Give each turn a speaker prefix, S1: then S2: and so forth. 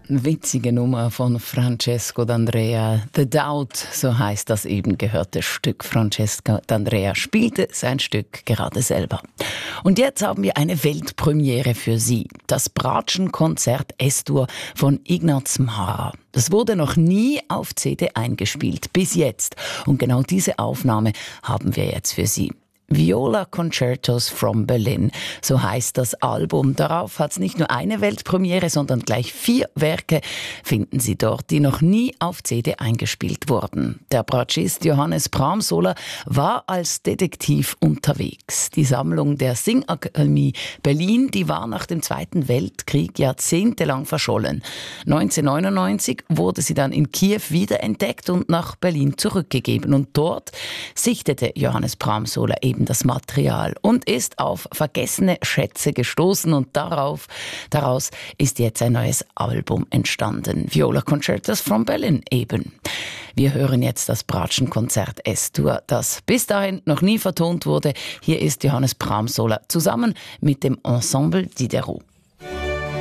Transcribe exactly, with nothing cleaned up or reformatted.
S1: Witzige Nummer von Francesco D'Andrea. The Doubt, so heißt das eben gehörte Stück. Francesco D'Andrea spielte sein Stück gerade selber. Und jetzt haben wir eine Weltpremiere für Sie. Das Bratschenkonzert S-Dur von Ignaz Mara. Das wurde noch nie auf C D eingespielt, bis jetzt. Und genau diese Aufnahme haben wir jetzt für Sie. Viola Concertos from Berlin, so heißt das Album. Darauf hat es nicht nur eine Weltpremiere, sondern gleich vier Werke finden Sie dort, die noch nie auf C D eingespielt wurden. Der Bratschist Johannes Pramsola war als Detektiv unterwegs. Die Sammlung der Singakademie Berlin, die war nach dem Zweiten Weltkrieg jahrzehntelang verschollen. neunzehnhundertneunundneunzig wurde sie dann in Kiew wiederentdeckt und nach Berlin zurückgegeben. Und dort sichtete Johannes Pramsola eben das Material und ist auf vergessene Schätze gestoßen und darauf, daraus ist jetzt ein neues Album entstanden. Viola Concertos from Berlin eben. Wir hören jetzt das Bratschenkonzert S-Dur, das bis dahin noch nie vertont wurde. Hier ist Johannes Pramsola zusammen mit dem Ensemble Diderot.